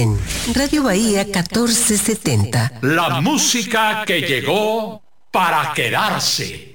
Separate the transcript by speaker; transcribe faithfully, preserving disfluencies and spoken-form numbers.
Speaker 1: en Radio Bahía catorce setenta.
Speaker 2: La música que llegó para quedarse.